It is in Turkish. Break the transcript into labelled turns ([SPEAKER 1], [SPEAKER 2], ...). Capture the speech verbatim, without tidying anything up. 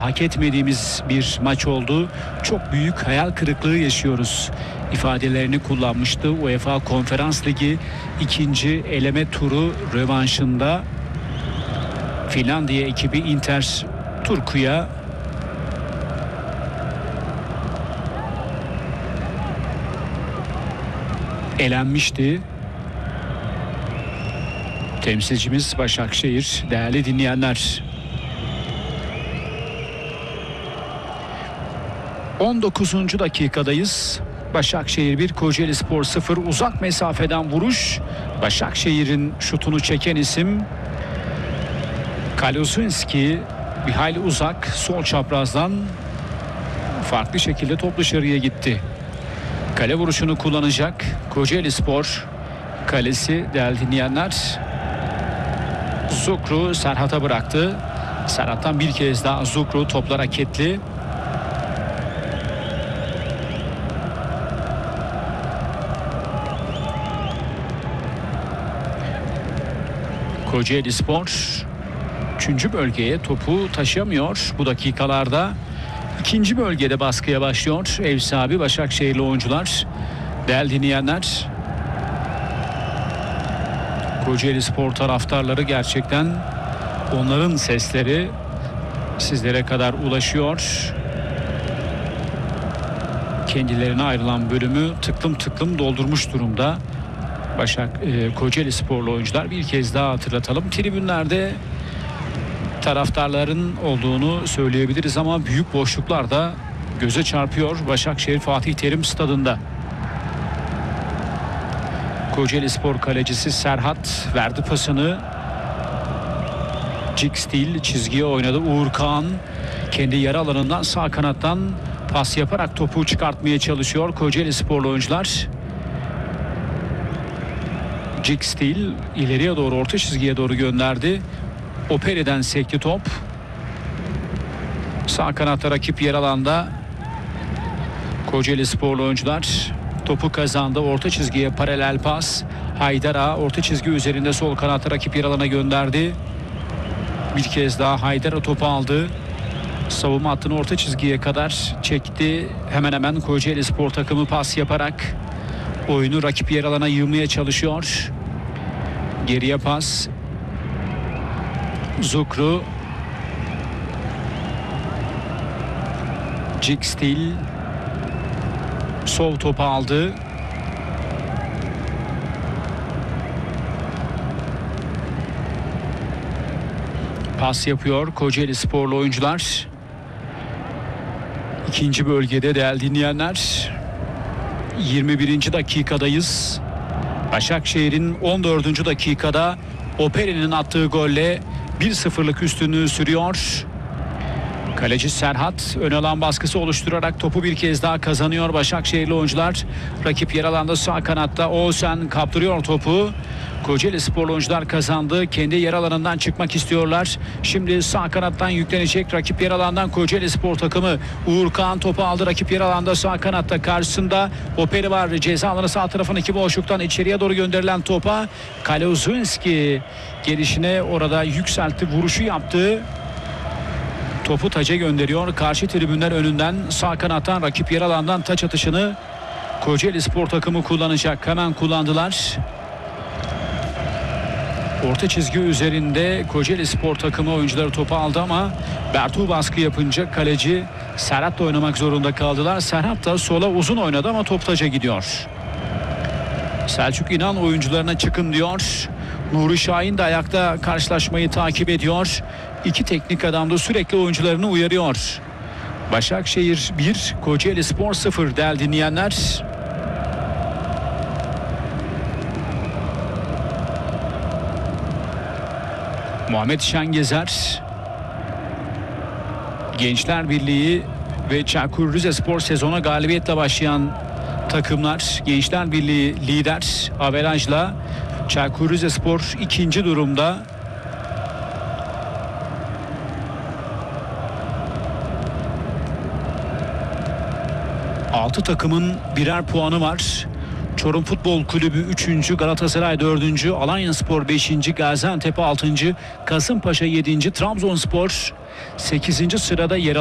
[SPEAKER 1] Hak etmediğimiz bir maç oldu. Çok büyük hayal kırıklığı yaşıyoruz ifadelerini kullanmıştı. UEFA Konferans Ligi ikinci eleme turu rövanşında Finlandiya ekibi Inter Turku'ya elenmişti. Temsilcimiz Başakşehir. Değerli dinleyenler, on dokuzuncu dakikadayız. Başakşehir bir, Kocaelispor sıfır. Uzak mesafeden vuruş. Başakşehir'in şutunu çeken isim Kalosinski. Bir hayli uzak sol çaprazdan farklı şekilde top dışarıya gitti. Kale vuruşunu kullanacak Kocaelispor. Kalesi değerli dinleyenler Zukru Serhat'a bıraktı. Serhat'tan bir kez daha Zukru, toplar hareketli. Kocaelispor üçüncü bölgeye topu taşıyamıyor bu dakikalarda. İkinci bölgede baskıya başlıyor ev sahibi Başakşehirli oyuncular. Değerli dinleyenler, Kocaelispor taraftarları, gerçekten onların sesleri sizlere kadar ulaşıyor. Kendilerine ayrılan bölümü tıklım tıklım doldurmuş durumda Başak e, Kocaelisporlu oyuncular. Bir kez daha hatırlatalım. Tribünlerde taraftarların olduğunu söyleyebiliriz ama büyük boşluklar da göze çarpıyor Başakşehir Fatih Terim Stadı'nda. Kocaelispor kalecisi Serhat verdi pasını. Jikstil çizgiye oynadı. Uğur Kağan kendi yarı alanından sağ kanattan pas yaparak topu çıkartmaya çalışıyor Kocaelisporlu oyuncular. Jikstil ileriye doğru, orta çizgiye doğru gönderdi. Operi'den sekti top. Sağ kanatta rakip yer alanda Kocaelisporlu oyuncular topu kazandı. Orta çizgiye paralel pas. Haydara orta çizgi üzerinde sol kanatta rakip yer alana gönderdi. Bir kez daha Haydara topu aldı. Savunma hattını orta çizgiye kadar çekti. Hemen hemen Kocaelispor takımı pas yaparak oyunu rakip yer alana yığmaya çalışıyor. Geriye pas. Zukru. Jikstil sol topu aldı. Pas yapıyor Kocaelisporlu oyuncular. İkinci bölgede değerli dinleyenler, yirmi birinci dakikadayız. Başakşehir'in on dördüncü dakikada Operi'nin attığı golle bir sıfırlık üstünlüğü sürüyor. Kaleci Serhat ön alan baskısı oluşturarak topu bir kez daha kazanıyor Başakşehirli oyuncular. Rakip yer alanda sağ kanatta Oğuzhan kaptırıyor topu. Kocaelisporlu oyuncular kazandı. Kendi yer alanından çıkmak istiyorlar. Şimdi sağ kanattan yüklenecek rakip yer alandan Kocaelispor takımı. Uğur Kağan topu aldı. Rakip yer alanda sağ kanatta, karşısında Operi var. Ceza alanı sağ tarafın iki boşluktan içeriye doğru gönderilen topa Kalosinski gelişine orada yükseltti, vuruşu yaptı. Topu taca gönderiyor. Karşı tribünler önünden sağ kanattan rakip yer alandan taç atışını Kocaelispor takımı kullanacak. Hemen kullandılar. Orta çizgi üzerinde Kocaelispor takımı oyuncuları topu aldı ama Bertu baskı yapınca kaleci Serhat'la oynamak zorunda kaldılar. Serhat da sola uzun oynadı ama top taca gidiyor. Selçuk İnan oyuncularına çıkın diyor. Nuri Şahin de ayakta karşılaşmayı takip ediyor. İki teknik adam da sürekli oyuncularını uyarıyor. Başakşehir bir, Kocaelispor sıfır değerli dinleyenler. Muhammed Şengezer, Gençler Birliği ve Çaykur Rizespor sezona galibiyetle başlayan takımlar. Gençler Birliği lider averajla, Çaykur Rizespor ikinci durumda. Altı takımın birer puanı var. Çorum Futbol Kulübü üçüncü, Galatasaray dördüncü, Alanyaspor beşinci, Gaziantep altıncı, Kasımpaşa yedinci, Trabzonspor sekizinci sırada yer